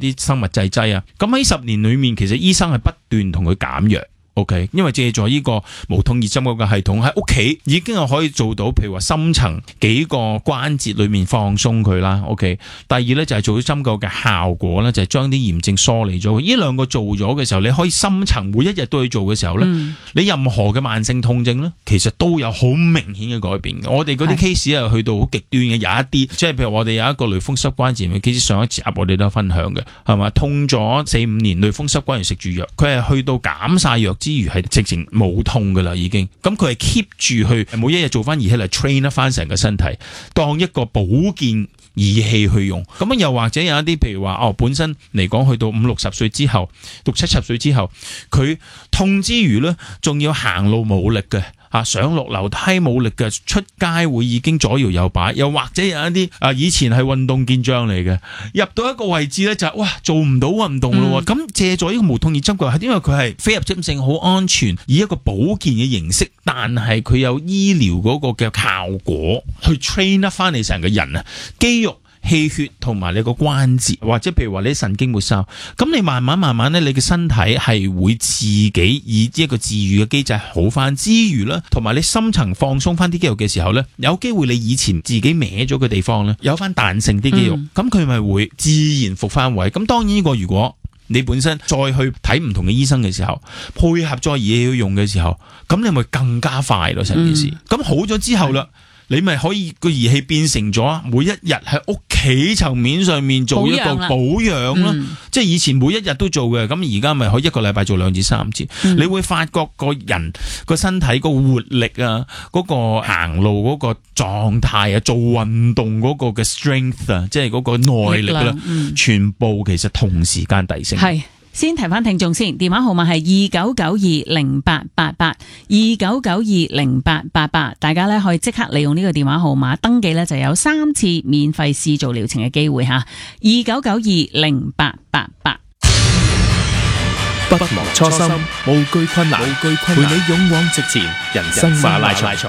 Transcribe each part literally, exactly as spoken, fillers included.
啲生物製劑啊。咁喺十年裏面，其實醫生係不斷同佢減藥。OK， 因為借助呢個無痛熱針嗰個系統喺屋企已經係可以做到，譬如話深層幾個關節裏面放鬆佢啦。OK， 第二咧就係做咗針灸嘅效果咧，就係將啲炎症梳理咗。呢兩個做咗嘅時候，你可以深層每一日都去做嘅時候咧，嗯、你任何嘅慢性痛症咧，其實都有好明顯嘅改變嘅。我哋嗰啲 case 係去到好極端嘅，有一啲即係譬如我哋有一個類風濕關節炎嘅 case，上一集我哋都有分享嘅，係嘛？痛咗四五年類風濕關節食住藥，佢係去到減晒藥之餘係直情冇痛噶啦，已經咁佢係 keep 住去每一日做翻儀器嚟 train 翻成個身體，當一個保健儀器去用。咁又或者有一啲譬如話哦，本身嚟講去到五六十歲之後，六七十歲之後，佢痛之餘呢，仲要行路冇力嘅。啊，上落樓梯冇力嘅，出街會已經左搖右擺，又或者有一啲啊，以前係運動健將嚟嘅，入到一個位置咧就係哇做唔到運動咯，咁、嗯、借助呢個無痛熱針灸係因為佢係非入針性，好安全，以一個保健嘅形式，但係佢有醫療嗰個嘅效果，去 train 得翻你成個人啊，肌肉、氣血同埋你個關節，或者譬如話你神經末梢，咁你慢慢慢慢咧，你嘅身體係會自己以一個自愈嘅機制好翻之餘咧，同埋你深層放鬆翻啲肌肉嘅時候咧，有機會你以前自己歪咗嘅地方咧，有翻彈性啲肌肉，咁佢咪會自然復翻位。咁當然呢個如果你本身再去睇唔同嘅醫生嘅時候，配合再儀器去用嘅時候，咁你咪更加快咯成件事。咁、嗯、好咗之後啦。你咪可以個儀器變成咗每一日喺屋企層面上面做一個保養咯，嗯、即係以前每一日都做嘅，咁而家咪可以一個禮拜做兩至三次。嗯、你會發覺個人個身體個活力啊，嗰、嗰個行路嗰個狀態啊，做運動嗰個嘅 strength 啊，即係嗰個耐力啦，嗯、全部其實同時間提升。係。 先提翻聽眾先，電話號碼係二九九二零八八八，二九九二零八八八，大家咧可以即刻利用呢個電話號碼登記咧，就有三次免費試做療程嘅機會吓，二九九二零八八八。 不忘初心，無懼困難，無懼困難，陪你勇往直前，人生馬拉松。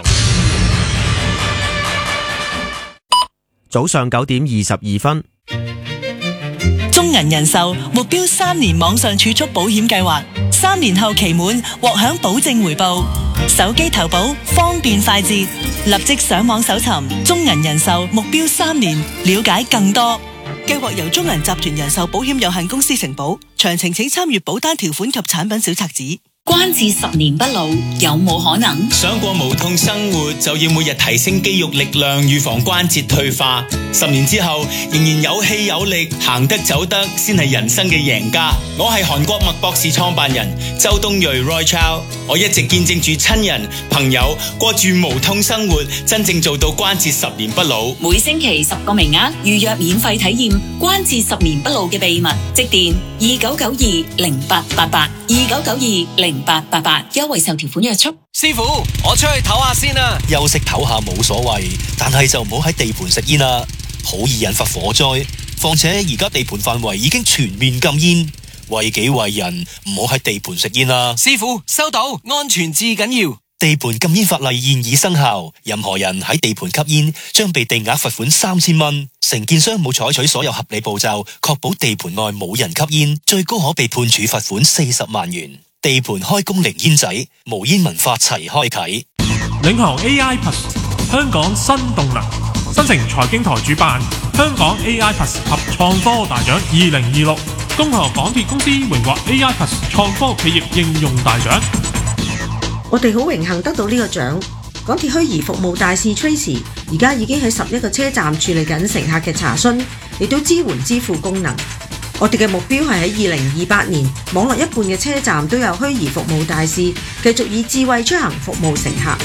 早上九點二十二分。 中銀人壽目標三年網上儲蓄保險計劃，三年後期滿獲享保證回報，手機投保方便快捷，立即上網搜尋中銀人壽目標三年，了解更多。計劃由中銀集團人壽保險有限公司承保，詳情請參閱保單條款及產品小冊子。 關節十年不老，有冇可能？ 想過無痛生活，就要每日提升肌肉力量，預防關節退化。十年之後，仍然有氣有力，行得走得，先係人生嘅贏家。我係韓國麥博士創辦人周東瑞 Roy Chow， 我一直見證住親人朋友過住無痛生活，真正做到關節十年不老。 每星期十個名額，預約免費體驗關節十年不老嘅秘密，即電二九九二零八八八，二九九二零八八八，優惠受條款約束。 師傅，我出去唞下先啦。休息唞下冇所謂，但係就唔好喺地盤食煙啦，好易引發火災。況且而家地盤範圍已經全面禁煙，為己為人，唔好喺地盤食煙啦。師傅，收到，安全至緊要。地盤禁煙法例現已生效，任何人喺地盤吸煙將被定額罰款三千蚊。承建商冇採取所有合理步驟，確保地盤內冇人吸煙，最高可被判處罰款四十萬元。地盤開工零煙仔，無煙文化齊開啟。 領航 A I Plus 香港新動能，新城財經台主辦香港 A I Plus 及創科大獎二零二六，恭賀港鐵公司榮獲 A I Plus 創科企業應用大獎。 我哋好榮幸得到呢個獎。港鐵虛擬服務大使 Tracy 而家已經喺十一個車站處理緊乘客嘅查詢，亦都支援支付功能。我哋嘅目標係喺二零二八年，網絡一半嘅車站都有虛擬服務大使，繼續以智慧出行服務乘客。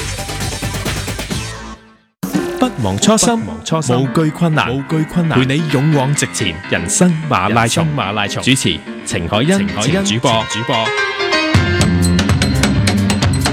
不忘初心，無懼困難，無懼困難，陪你勇往直前，人生馬拉松。馬拉松主持程海欣，程主播主播。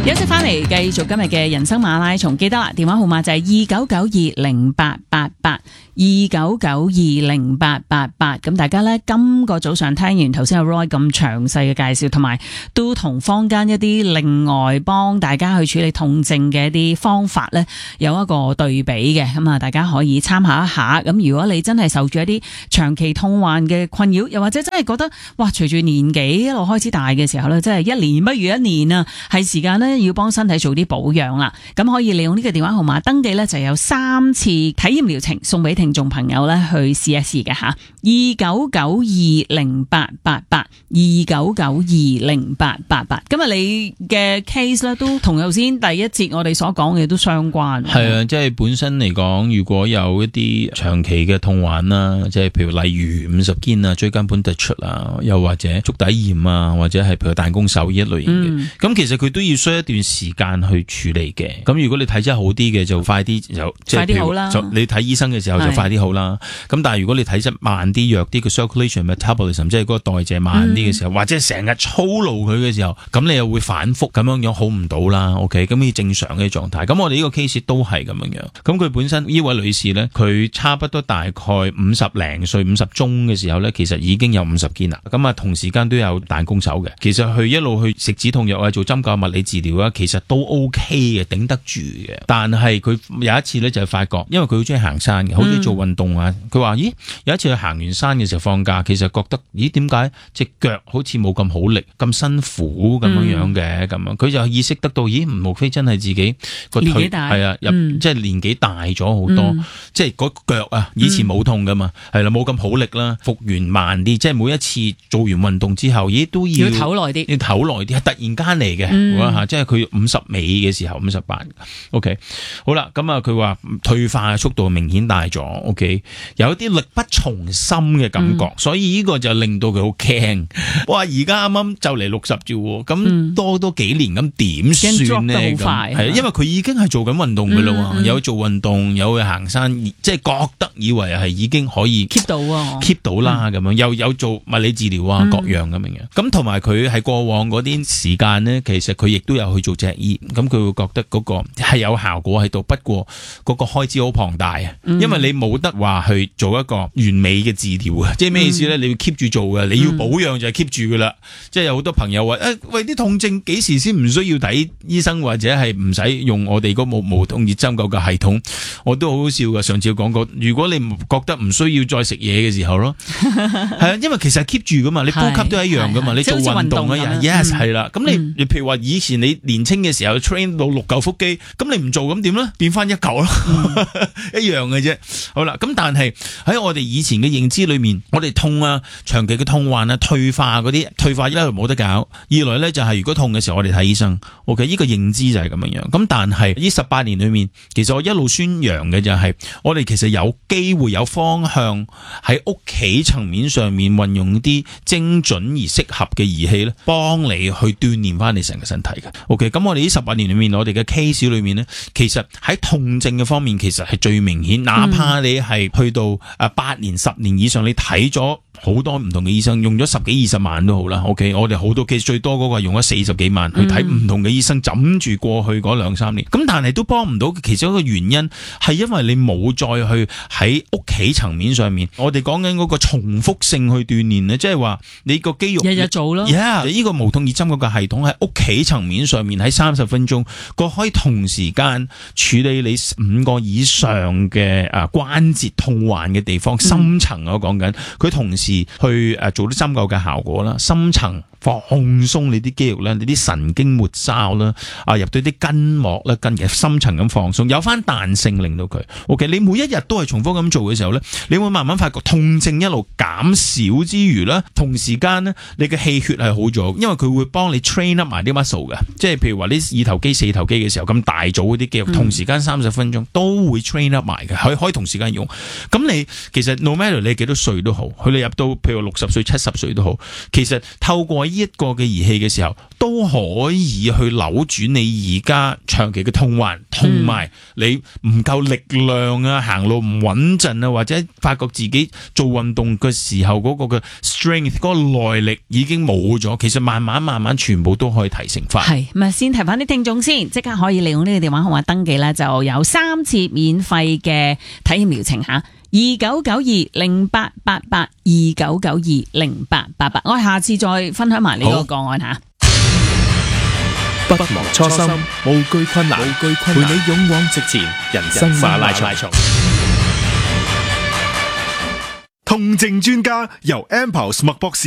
休息翻嚟，繼續今日嘅人生馬拉松，記得啦，電話號碼就係二九九二零八八八，二九九二零八八八。咁大家呢，今個早上聽完頭先阿 Roy 咁詳細嘅介紹，同埋都同坊間一啲另外幫大家去處理痛症嘅一啲方法呢，有一個對比嘅。咁啊，大家可以參考一下。咁如果你真係受住一啲長期痛患嘅困擾，又或者真係覺得哇，隨住年紀一路開始大嘅時候呢，真係一年不如一年啊，係時間呢，要幫身體做啲保養啦，咁可以利用呢個電話號碼登記呢，就有三次體驗療程送俾聽眾朋友呢去試一試嘅吓，二九九二零八八八，二九九二零八八八。今日你嘅 case 呢，都同頭先第一節我哋所講嘅都相關。 係啊，即係本身嚟講，如果有一啲長期嘅痛患啦，即係譬如例如五十肩啊、椎間盤突出啊，又或者足底炎啊，或者係譬如彈弓手呢一類型嘅，咁、嗯、其實佢都要需要一段時間去處理嘅。咁如果你體質好啲嘅，就快啲就即係譬如就你睇醫生嘅時候就快啲好啦。咁但係如果你體質慢啲、弱啲嘅 circulation metabolism， 即係嗰個代謝慢啲嘅時候，嗯、或者成日操勞佢嘅時候，咁你又會反覆咁樣樣好唔到啦。OK， 咁呢正常嘅狀態。咁我哋呢個 case 都係咁樣樣。咁佢本身呢位女士呢，佢差不多大概五十零歲、五十中嘅時候呢，其實已經有五十肩啦。咁啊，同時間都有彈弓手嘅。其實佢一路去食止痛藥啊，做針灸物理治療啊，其實都 OK 嘅，頂得住嘅。但係佢有一次呢，就係發覺，因為佢好中意行山嘅，好中意做運動啊。佢話、嗯：咦，有一次佢行完山嘅時候放假，其實覺得咦，點解隻腳好似冇咁好力，咁辛苦咁樣樣嘅咁樣。佢就意識得到，咦，無非真係自己個腿係啊，入、嗯、即係年紀大咗好多，嗯、即係嗰腳啊，以前冇痛噶嘛，係、嗯、啦，冇咁好力啦，復原慢啲，即係每一次做完運動之後，咦，都要唞耐啲， 要唞耐啲，係突然間嚟嘅，嗯、即係佢五十尾嘅時候，五十八 ，OK， 好啦，咁啊，佢話退化嘅速度明顯大咗 ，OK， 有啲力不從心嘅感覺，嗯、所以呢個就令到佢好驚。哇，而家啱啱就嚟六十啫，咁、嗯、多多幾年咁點算呢？咁係，因為佢已經係做緊運動噶啦、嗯，有做運動，有去行山，即係覺得以為係已經可以 keep 到 keep 到啦，咁、嗯、樣又有做物理治療啊，嗯、各樣咁樣。咁同埋佢喺過往嗰啲時間呢，其實佢亦都有去做脊醫，咁佢會覺得嗰個係有效果喺度，不過嗰個開支好龐大啊、嗯，因為你冇得話去做一個完美嘅治療啊，即係咩意思咧？你要 keep 住做嘅，你要保養就係 keep 住噶啦。即係有好多朋友話誒，喂，啲痛症幾時先唔需要睇醫生，或者係唔使用我哋嗰無無痛熱針灸嘅系統？我都好好笑噶，上次講過，如果你唔覺得唔需要再食嘢嘅時候咯，係啊，因為其實係 keep 住噶嘛，你呼吸都係一樣噶嘛，你做運動嘅人 ，yes 係啦。咁你你譬如話以前你年青嘅時候 train 到六嚿腹肌，咁你唔做咁點咧？變翻一嚿咯，嗯、一樣嘅啫。好啦，咁但係喺我哋以前嘅認知裏面，我哋痛啊，長期嘅痛患啊，退化嗰啲，退化一來冇得搞，二來咧就係如果痛嘅時候我哋睇醫生。OK， 呢個認知就係咁樣樣。咁但係呢十八年裏面，其實我一路宣揚嘅就係、是、我哋其實有機會有方向喺屋企層面上面運用啲精準而適合嘅儀器咧，幫你去鍛煉翻你成個身體嘅。OK， 咁我哋呢十八年裏面，我哋嘅 case 裏面呢，其實喺痛症嘅方面，其實係最明顯。哪怕你係去到誒八年、十年以上，你睇咗好多唔同嘅醫生，用咗十幾二十萬都好啦。OK， 我哋好多 case 最多嗰個係用咗四十幾萬去睇唔同嘅醫生，枕住過去嗰兩三年。咁但係都幫唔到，其中一個原因係因為你冇再去喺屋企層面上面，我哋講緊嗰個重複性去鍛煉咧，即係話你個肌肉日日做咯。 Yeah， 你呢個無痛熱針嗰個系統喺屋企層面上面喺三十分鐘，個可以同時間處理你五個以上嘅誒關節痛患嘅地方，深層我講緊，佢同時去誒做啲針灸嘅效果啦，深層放鬆你啲肌肉啦，你啲神經末梢啦，啊入到啲筋膜啦，筋嘅深層咁放鬆，有翻彈性令到佢。OK， 你每一日都係重複咁做嘅時候咧，你會慢慢發覺痛症一路減少之餘啦，同時間咧你嘅氣血係好咗，因為佢會幫你 train up 埋啲 muscle 嘅，即係譬如話啲二頭肌、四頭肌嘅時候咁大組嗰啲肌肉，嗯、同時間三十分鐘都會 train up 埋嘅，可以可以同時間用。咁你其實 no matter 你幾多歲都好，佢哋入到譬如六十歲、七十歲都好，其實透過呢一個嘅儀器嘅時候，都可以去扭轉你而家長期嘅痛患，同埋你唔夠力量啊，行路唔穩陣啊，或者發覺自己做運動嘅時候嗰個嘅 strength 嗰個耐力已經冇咗，其實慢慢慢慢全部都可以提升翻。 係咁啊，先提翻啲聽眾先，即刻可以利用呢個電話號碼登記咧，就有三次免費嘅體驗療程吓，二九九二零八八八，二九九二零八八八。我哋下次再分享埋呢個個案吓。 不忘初心，無懼困難，陪你勇往直前，人生馬拉松。 痛症專家由 Ampulse 麥博士